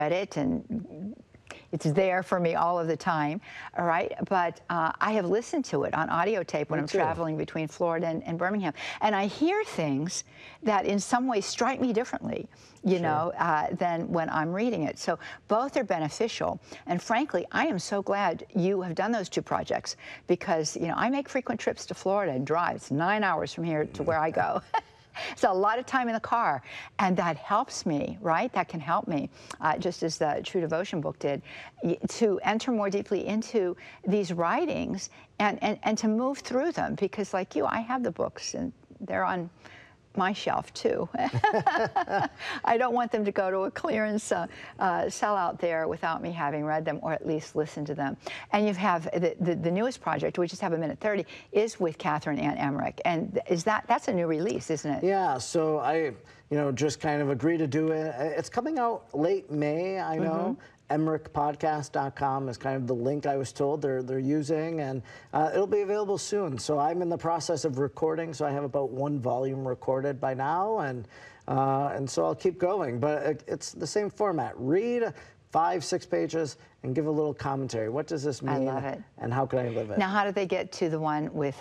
read it, and it's there for me all of the time, all right? But I have listened to it on audio tape when I'm traveling between Florida and Birmingham. And I hear things that in some ways strike me differently, you know, than when I'm reading it. So both are beneficial. And frankly, I am so glad you have done those two projects because, you know, I make frequent trips to Florida and drive. It's 9 hours from here to where I go. So a lot of time in the car, and that helps me, right? That can help me, just as the True Devotion book did, to enter more deeply into these writings and to move through them. Because like you, I have the books, and they're on my shelf too. I don't want them to go to a clearance sell out there without me having read them or at least listened to them. And you have the newest project, we just have a minute 30, is with Catherine Ann Emmerich. And that's a new release, isn't it? Yeah, so I, just kind of agreed to do it. It's coming out late May, I know. EmmerichPodcast.com is kind of the link I was told they're using, and it'll be available soon. So I'm in the process of recording, so I have about 1 volume recorded by now, and so I'll keep going. But it's the same format. Read 5-6 pages and give a little commentary. What does this mean? I love it. And how can I live it? Now, how did they get to the one with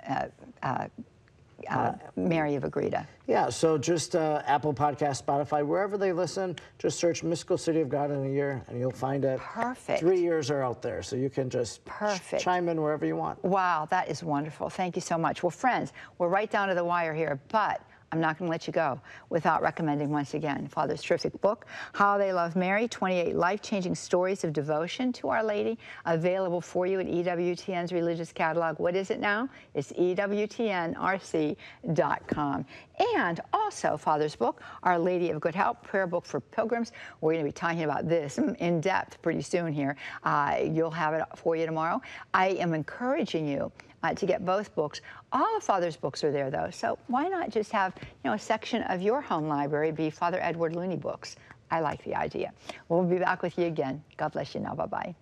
Mary of Agreda? Yeah, so just Apple Podcast, Spotify, wherever they listen, just search Mystical City of God in a Year, and you'll find it. Perfect. 3 years are out there, so you can just chime in wherever you want. Wow, that is wonderful. Thank you so much. Well, friends, we're right down to the wire here, but I'm not going to let you go without recommending once again Father's terrific book, How They Love Mary, 28 Life-Changing Stories of Devotion to Our Lady, available for you at EWTN's religious catalog. What is it now? It's EWTNRC.com. And also Father's book, Our Lady of Good Help, prayer book for pilgrims. We're going to be talking about this in depth pretty soon here. You'll have it for you tomorrow. I am encouraging you to get both books. All of Father's books are there, though, so why not just have a section of your home library be Father Edward Looney books? I like the idea. We'll be back with you again. God bless you now. Bye-bye.